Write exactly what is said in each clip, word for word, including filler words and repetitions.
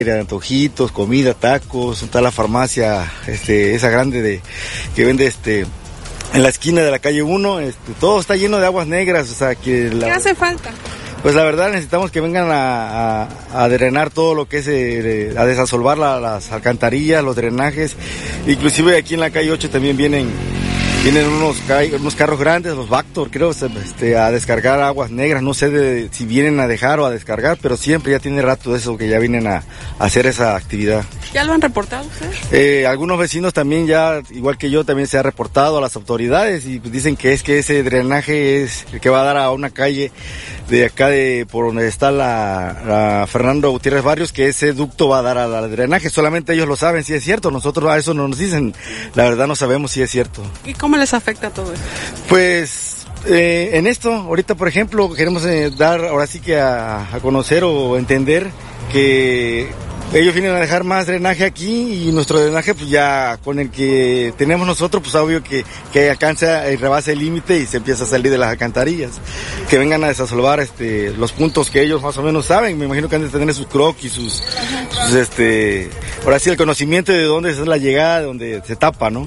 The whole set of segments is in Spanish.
Antojitos, comida, tacos, está la farmacia, este, esa grande de que vende este en la esquina de la calle uno, este, todo está lleno de aguas negras, o sea que la, ¿qué hace falta? Pues la verdad necesitamos que vengan a, a, a drenar todo lo que es, eh, a desasolvar la, las alcantarillas, los drenajes, inclusive aquí en la calle ocho también vienen Vienen unos, unos carros grandes, los Vactor, creo, este, a descargar aguas negras. No sé de, si vienen a dejar o a descargar, pero siempre ya tiene rato de eso que ya vienen a, a hacer esa actividad. ¿Ya lo han reportado ustedes? Eh, algunos vecinos también ya, igual que yo, también se ha reportado a las autoridades y pues dicen que es que ese drenaje es el que va a dar a una calle de acá de por donde está la, la Fernando Gutiérrez Barrios, que ese ducto va a dar al drenaje. Solamente ellos lo saben si es cierto. Nosotros a eso no nos dicen. La verdad no sabemos si es cierto. ¿Y cómo les afecta todo eso? Pues eh, en esto, ahorita por ejemplo, queremos eh, dar ahora sí que a, a conocer o entender que ellos vienen a dejar más drenaje aquí y nuestro drenaje pues ya con el que tenemos nosotros pues obvio que, que alcanza y rebasa el límite y se empieza a salir de las alcantarillas. Que vengan a desasolvar este, los puntos que ellos más o menos saben. Me imagino que han de tener sus croquis, sus, sus este, ahora sí el conocimiento de dónde es la llegada, de dónde se tapa, ¿no?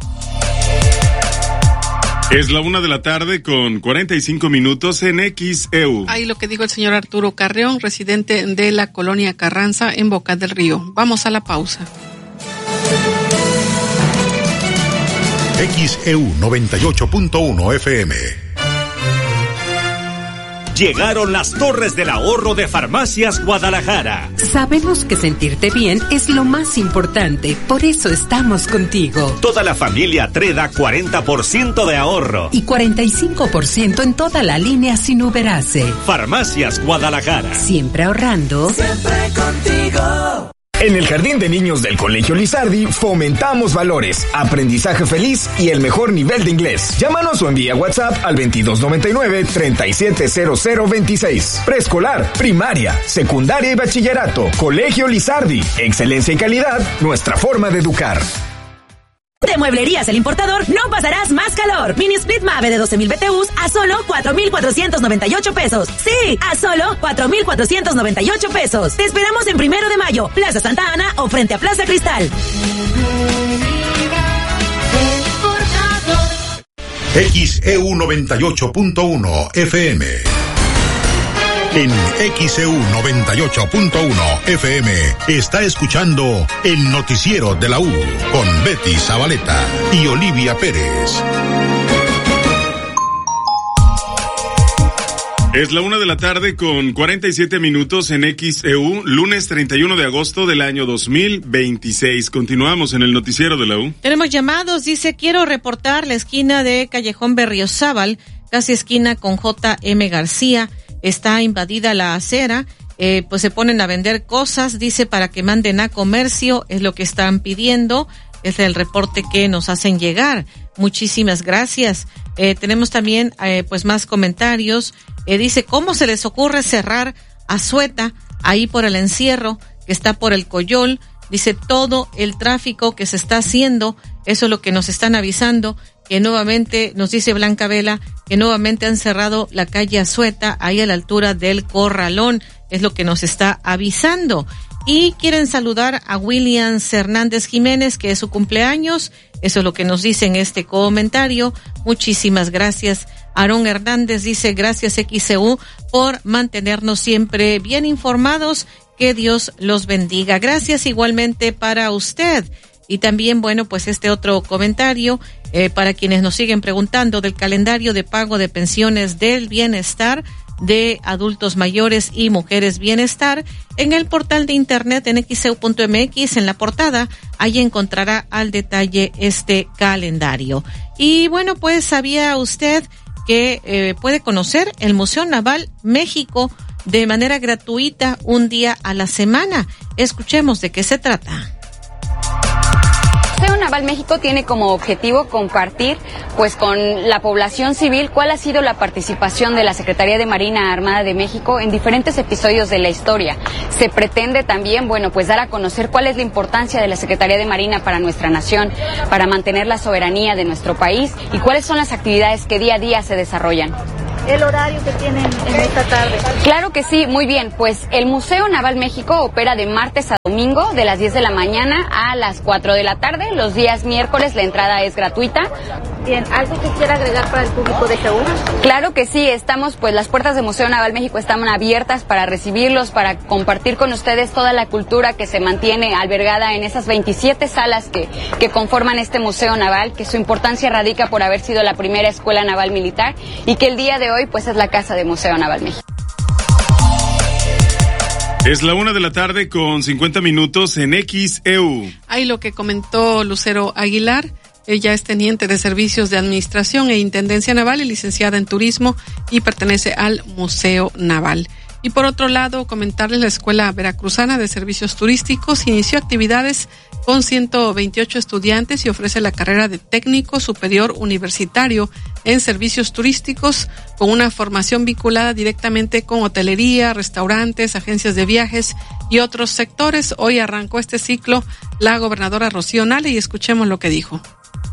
Es la una de la tarde con cuarenta y cinco minutos en X E U. Ahí lo que dijo el señor Arturo Carreón, residente de la colonia Carranza en Boca del Río. Vamos a la pausa. X E U noventa y ocho punto uno F M. Llegaron las Torres del Ahorro de Farmacias Guadalajara. Sabemos que sentirte bien es lo más importante, por eso estamos contigo. Toda la familia Treda, cuarenta por ciento de ahorro. Y cuarenta y cinco por ciento en toda la línea sin Uberace. Farmacias Guadalajara. Siempre ahorrando. Siempre contigo. En el Jardín de Niños del Colegio Lizardi fomentamos valores, aprendizaje feliz y el mejor nivel de inglés. Llámanos o envía WhatsApp al veintidós noventa y nueve, treinta y siete cero cero veintiséis. Preescolar, primaria, secundaria y bachillerato. Colegio Lizardi. Excelencia y calidad, nuestra forma de educar. De Mueblerías El Importador no pasarás más calor. Mini Split Mave de doce mil B T Us a solo cuatro mil cuatrocientos noventa y ocho pesos. Sí, a solo cuatro mil cuatrocientos noventa y ocho pesos. Te esperamos en Primero de Mayo, Plaza Santa Ana o frente a Plaza Cristal. X E U noventa y ocho punto uno F M. En X E U noventa y ocho punto uno F M está escuchando el noticiero de la U con Betty Zabaleta y Olivia Pérez. Es la una de la tarde con cuarenta y siete minutos en X E U, lunes treinta y uno de agosto del año dos mil veintiséis. Continuamos en el noticiero de la U. Tenemos llamados, dice, quiero reportar la esquina de Callejón Berriozábal, casi esquina con J M García. Está invadida la acera, eh, pues se ponen a vender cosas, dice, para que manden a comercio, es lo que están pidiendo, es el reporte que nos hacen llegar. Muchísimas gracias. Eh, tenemos también, eh, pues más comentarios. Eh, dice, ¿cómo se les ocurre cerrar Azueta ahí por el encierro que está por el Coyol? Dice, todo el tráfico que se está haciendo, eso es lo que nos están avisando, que nuevamente, nos dice Blanca Vela, que nuevamente han cerrado la calle Azueta, ahí a la altura del Corralón, es lo que nos está avisando. Y quieren saludar a William Hernández Jiménez, que es su cumpleaños, eso es lo que nos dice en este comentario. Muchísimas gracias. Aarón Hernández dice, gracias X E U por mantenernos siempre bien informados, que Dios los bendiga. Gracias igualmente para usted. Y también, bueno, pues este otro comentario, eh, para quienes nos siguen preguntando del calendario de pago de pensiones del bienestar de adultos mayores y mujeres bienestar, en el portal de internet en X E U punto M X, en la portada, ahí encontrará al detalle este calendario. Y bueno, pues, ¿sabía usted que eh, puede conocer el Museo Naval México de manera gratuita un día a la semana? Escuchemos de qué se trata. Museo Naval México tiene como objetivo compartir pues con la población civil cuál ha sido la participación de la Secretaría de Marina Armada de México en diferentes episodios de la historia. Se pretende también, bueno, pues dar a conocer cuál es la importancia de la Secretaría de Marina para nuestra nación, para mantener la soberanía de nuestro país y cuáles son las actividades que día a día se desarrollan. el horario que tienen en esta tarde. Claro que sí, muy bien. Pues el Museo Naval México opera de martes a domingo de las diez de la mañana a las cuatro de la tarde. Los días miércoles la entrada es gratuita. Bien, ¿algo que quiera agregar para el público de G U? Claro que sí, estamos, pues las puertas del Museo Naval México están abiertas para recibirlos, para compartir con ustedes toda la cultura que se mantiene albergada en esas veintisiete salas que, que conforman este Museo Naval, que su importancia radica por haber sido la primera escuela naval militar y que el día de hoy pues es la casa del Museo Naval México. Es la una de la tarde con cincuenta minutos en X E U. Ahí lo que comentó Lucero Aguilar. Ella es teniente de Servicios de Administración e Intendencia Naval y licenciada en Turismo y pertenece al Museo Naval. Y por otro lado, comentarles la Escuela Veracruzana de Servicios Turísticos inició actividades con ciento veintiocho estudiantes y ofrece la carrera de técnico superior universitario en servicios turísticos con una formación vinculada directamente con hotelería, restaurantes, agencias de viajes y otros sectores. Hoy arrancó este ciclo la gobernadora Rocío Nale y escuchemos lo que dijo.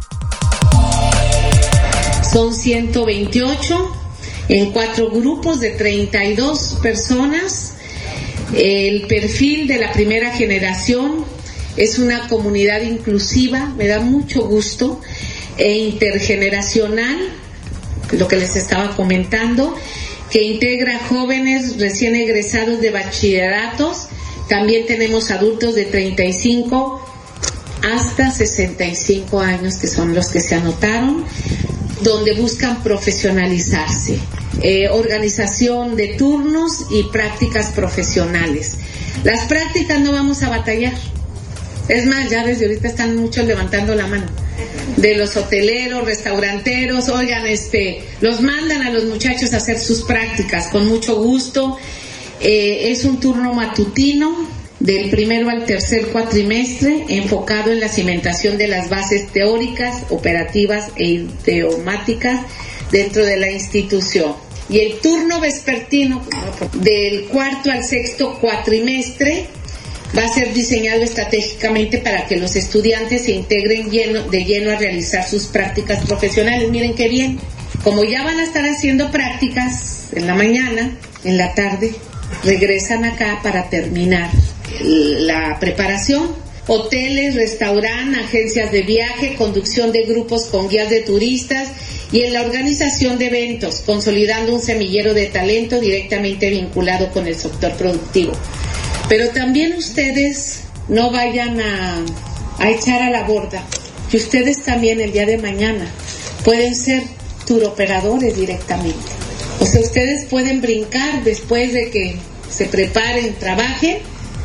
Son ciento veintiocho en cuatro grupos de treinta y dos personas. El perfil de la primera generación es una comunidad inclusiva, me da mucho gusto, e intergeneracional, lo que les estaba comentando, que integra jóvenes recién egresados de bachilleratos. También tenemos adultos de treinta y cinco hasta sesenta y cinco años, que son los que se anotaron, donde buscan profesionalizarse, eh, organización de turnos y prácticas profesionales. Las prácticas no vamos a batallar, es más, ya desde ahorita están muchos levantando la mano, de los hoteleros, restauranteros, oigan, este, los mandan a los muchachos a hacer sus prácticas con mucho gusto. Eh, es un turno matutino del primero al tercer cuatrimestre, enfocado en la cimentación de las bases teóricas, operativas e idiomáticas dentro de la institución. Y el turno vespertino, del cuarto al sexto cuatrimestre, va a ser diseñado estratégicamente para que los estudiantes se integren lleno, de lleno a realizar sus prácticas profesionales. Miren qué bien, como ya van a estar haciendo prácticas en la mañana, en la tarde, regresan acá para terminar la preparación. Hoteles, restaurantes, agencias de viaje, conducción de grupos con guías de turistas y en la organización de eventos, consolidando un semillero de talento directamente vinculado con el sector productivo. Pero también ustedes no vayan a, a echar a la borda que ustedes también el día de mañana pueden ser turoperadores directamente. O sea, ustedes pueden brincar después de que se preparen, trabajen,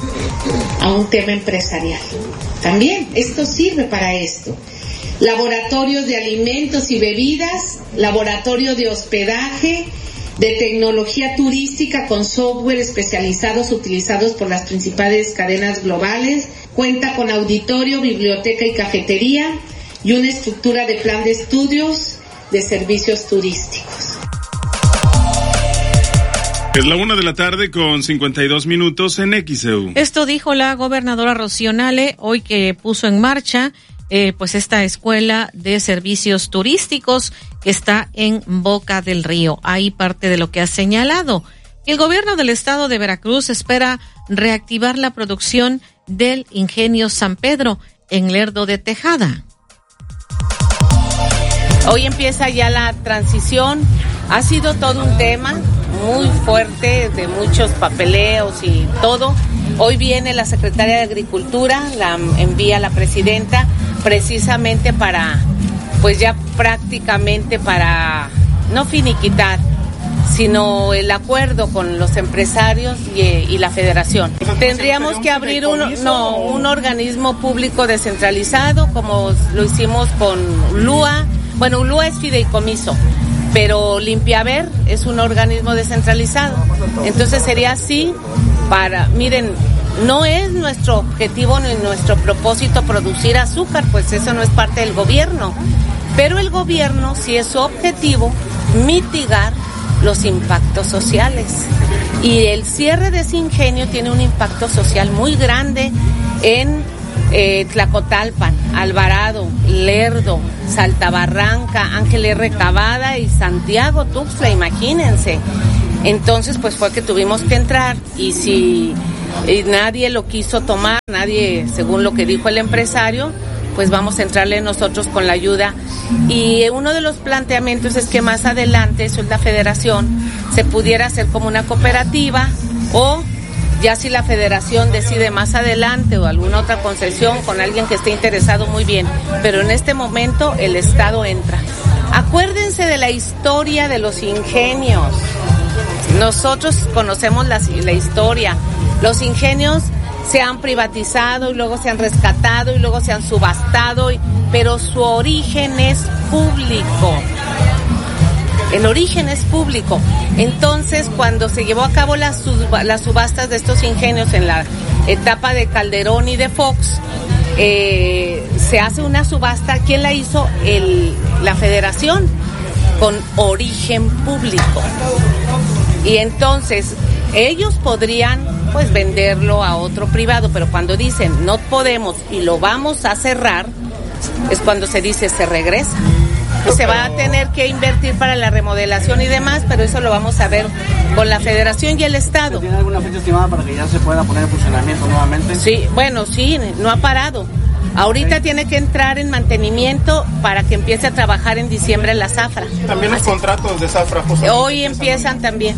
a un tema empresarial. También esto sirve para esto. Laboratorios de alimentos y bebidas, laboratorio de hospedaje, de tecnología turística con software especializados utilizados por las principales cadenas globales, cuenta con auditorio, biblioteca y cafetería y una estructura de plan de estudios de servicios turísticos. Es la una de la tarde con cincuenta y dos minutos en X E U. Esto dijo la gobernadora Rocío Nale hoy que puso en marcha eh, pues esta escuela de servicios turísticos que está en Boca del Río. Ahí parte de lo que ha señalado. El gobierno del estado de Veracruz espera reactivar la producción del Ingenio San Pedro en Lerdo de Tejada. Hoy empieza ya la transición. Ha sido todo un tema muy fuerte, de muchos papeleos y todo. Hoy viene la secretaria de Agricultura, la envía la presidenta, precisamente para, pues ya prácticamente para no finiquitar, sino el acuerdo con los empresarios y, y la federación. Tendríamos que abrir un, no, un organismo público descentralizado, como lo hicimos con L U A. Bueno, L U A es fideicomiso, pero Limpiaver es un organismo descentralizado. Entonces sería así para, miren, no es nuestro objetivo ni nuestro propósito producir azúcar, pues eso no es parte del gobierno. Pero el gobierno sí es su objetivo mitigar los impactos sociales. Y el cierre de ese ingenio tiene un impacto social muy grande en eh, Tlacotalpan, Alvarado, Lerdo, Saltabarranca, Ángel R. Cavada y Santiago Tuxtla, imagínense. Entonces, pues fue que tuvimos que entrar y si y nadie lo quiso tomar, nadie, según lo que dijo el empresario, pues vamos a entrarle nosotros con la ayuda. Y uno de los planteamientos es que más adelante, eso es la federación, se pudiera hacer como una cooperativa o ya si la federación decide más adelante o alguna otra concesión con alguien que esté interesado, muy bien. Pero en este momento el Estado entra. Acuérdense de la historia de los ingenios. Nosotros conocemos la, la historia. Los ingenios se han privatizado y luego se han rescatado y luego se han subastado, y, pero su origen es público. El origen es público. Entonces, cuando se llevó a cabo las, sub, las subastas de estos ingenios en la etapa de Calderón y de Fox, eh, se hace una subasta. ¿Quién la hizo? El, la federación, con origen público. Y entonces ellos podrían pues venderlo a otro privado, pero cuando dicen no podemos y lo vamos a cerrar, es cuando se dice se regresa. Pues se va a tener que invertir para la remodelación y demás, pero eso lo vamos a ver con la federación y el Estado. ¿Tiene alguna fecha estimada para que ya se pueda poner en funcionamiento nuevamente? Sí, bueno, sí, no ha parado. Ahorita okay. Tiene que entrar en mantenimiento para que empiece a trabajar en diciembre en la Zafra. También los Así. contratos de Zafra. Hoy empiezan también.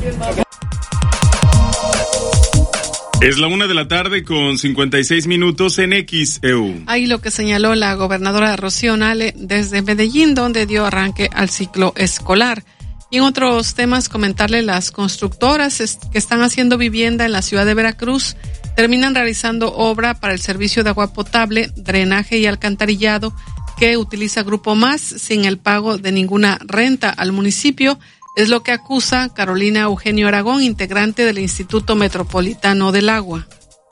Es la una de la tarde con cincuenta y seis minutos en X E U. Ahí lo que señaló la gobernadora Rocío Nale desde Medellín, donde dio arranque al ciclo escolar. Y en otros temas, comentarle las constructoras que están haciendo vivienda en la ciudad de Veracruz terminan realizando obra para el servicio de agua potable, drenaje y alcantarillado que utiliza Grupo Más sin el pago de ninguna renta al municipio. Es lo que acusa Carolina Eugenio Aragón, integrante del Instituto Metropolitano del Agua.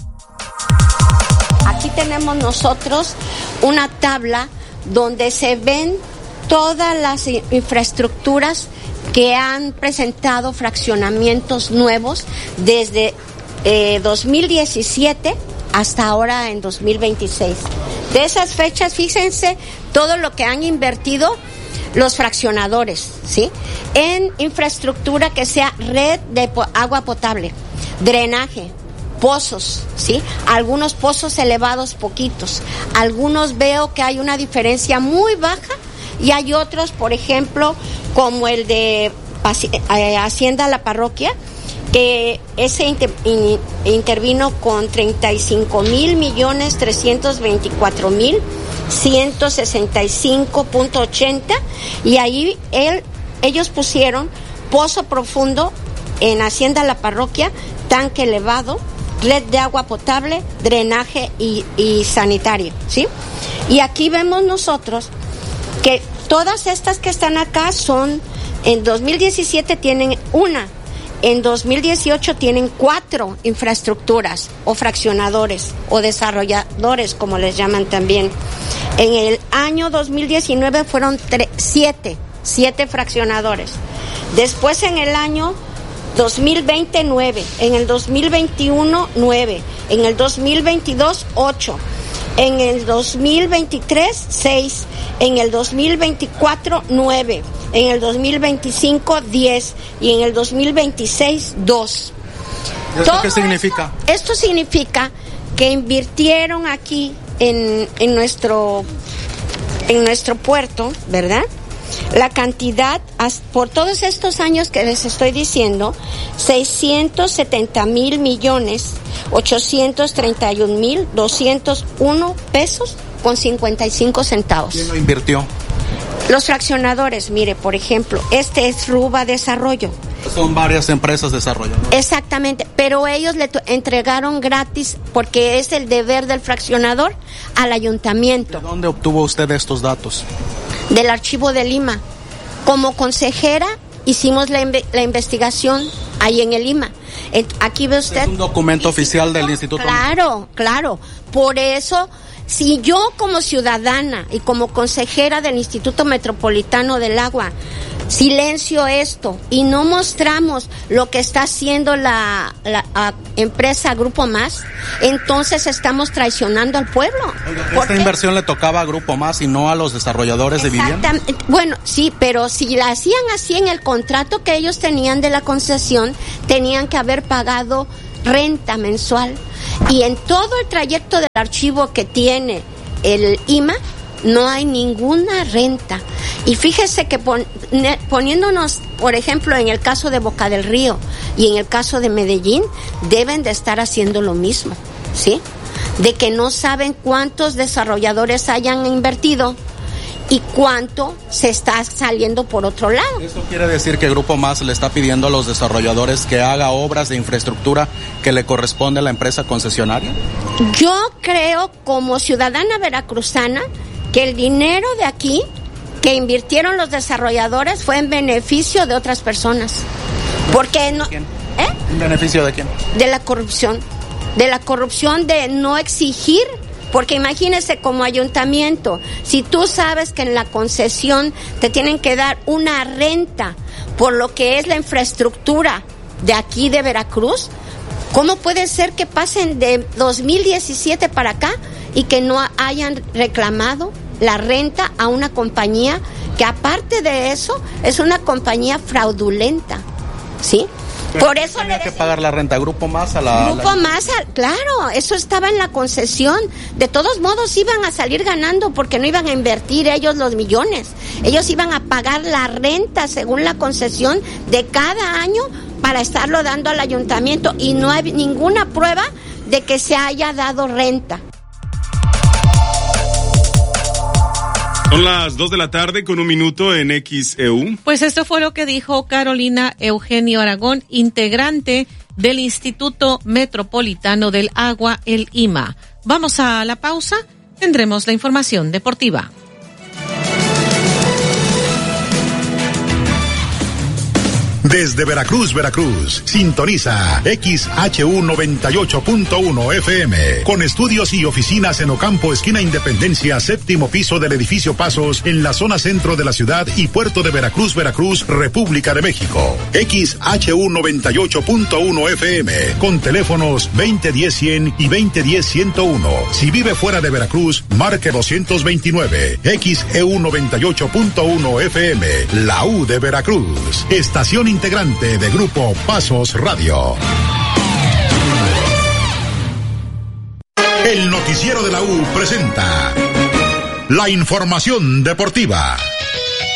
Aquí tenemos nosotros una tabla donde se ven todas las infraestructuras que han presentado fraccionamientos nuevos desde eh, dos mil diecisiete hasta ahora en dos mil veintiséis. De esas fechas, fíjense todo lo que han invertido los fraccionadores, ¿sí? En infraestructura que sea red de po- agua potable, drenaje, pozos, ¿sí? Algunos pozos elevados, poquitos. Algunos veo que hay una diferencia muy baja y hay otros, por ejemplo, como el de Hacienda La Parroquia, que ese inter, in, intervino con treinta y cinco mil millones trescientos veinticuatro mil ciento sesenta y cinco punto ochenta y ahí él, ellos pusieron pozo profundo en Hacienda La Parroquia, tanque elevado, red de agua potable, drenaje y, y sanitario, ¿sí? Y aquí vemos nosotros que todas estas que están acá son, en dos mil diecisiete tienen una, en dos mil dieciocho tienen cuatro infraestructuras o fraccionadores o desarrolladores, como les llaman también. En el año dos mil diecinueve fueron tre- siete, siete fraccionadores. Después en el año dos mil veinte, nueve. En el dos mil veintiuno, nueve. En el dos mil veintidós, ocho. En el dos mil veintitrés, seis. En el dos mil veinticuatro, nueve. En el dos mil veinticinco, diez. Y en el dos mil veintiséis, dos. ¿Esto qué significa? Esto, esto significa que invirtieron aquí en, en nuestro en nuestro puerto, ¿verdad? La cantidad, por todos estos años que les estoy diciendo, seiscientos setenta mil millones, ochocientos treinta y un mil, doscientos uno pesos con cincuenta y cinco centavos. ¿Quién lo invirtió? Los fraccionadores, mire, por ejemplo, este es Ruba Desarrollo. Son varias empresas de desarrollo, ¿no? Exactamente, pero ellos le entregaron gratis, porque es el deber del fraccionador, al ayuntamiento. ¿De dónde obtuvo usted estos datos? Del Archivo de Lima. Como consejera hicimos la, inve- la investigación ahí en el Lima. Aquí ve usted. Es un documento oficial del Instituto. Claro, claro. Por eso, si yo como ciudadana y como consejera del Instituto Metropolitano del Agua silencio esto y no mostramos lo que está haciendo la, la a, empresa Grupo Más, entonces estamos traicionando al pueblo. Esta inversión le tocaba a Grupo Más y no a los desarrolladores de vivienda. Bueno, sí, pero si la hacían así en el contrato que ellos tenían de la concesión, tenían que haber pagado renta mensual. Y en todo el trayecto del archivo que tiene el I M A, no hay ninguna renta. Y fíjese que pon, poniéndonos, por ejemplo, en el caso de Boca del Río y en el caso de Medellín, deben de estar haciendo lo mismo, ¿sí? De que no saben cuántos desarrolladores hayan invertido y cuánto se está saliendo por otro lado. ¿Esto quiere decir que Grupo Más le está pidiendo a los desarrolladores que haga obras de infraestructura que le corresponde a la empresa concesionaria? Yo creo, como ciudadana veracruzana, que el dinero de aquí que invirtieron los desarrolladores fue en beneficio de otras personas. Porque no, ¿Quién? ¿Eh? ¿En beneficio de quién? De la corrupción. De la corrupción de no exigir. Porque imagínese como ayuntamiento, si tú sabes que en la concesión te tienen que dar una renta por lo que es la infraestructura de aquí de Veracruz, ¿cómo puede ser que pasen de dos mil diecisiete para acá y que no hayan reclamado la renta a una compañía que, aparte de eso, es una compañía fraudulenta? ¿Sí? Por eso tenía le que pagar la renta Grupo Más a la Grupo la... Más, a, claro, eso estaba en la concesión. De todos modos iban a salir ganando porque no iban a invertir ellos los millones. Ellos iban a pagar la renta según la concesión de cada año para estarlo dando al ayuntamiento, y no hay ninguna prueba de que se haya dado renta. Son las dos de la tarde con un minuto en X E U. Pues esto fue lo que dijo Carolina Eugenio Aragón, integrante del Instituto Metropolitano del Agua, el I M A. Vamos a la pausa, tendremos la información deportiva. Desde Veracruz, Veracruz, sintoniza X H U noventa y ocho punto uno F M, con estudios y oficinas en Ocampo, esquina Independencia, séptimo piso del edificio Pasos, en la zona centro de la ciudad y puerto de Veracruz, Veracruz, República de México. X H U noventa y ocho punto uno F M, con teléfonos veinte diez cien y veinte diez ciento uno. Si vive fuera de Veracruz, marque doscientos veintinueve. X E U noventa y ocho punto uno F M, la U de Veracruz. Estación integrante de Grupo Pasos Radio. El noticiero de la U presenta la información deportiva.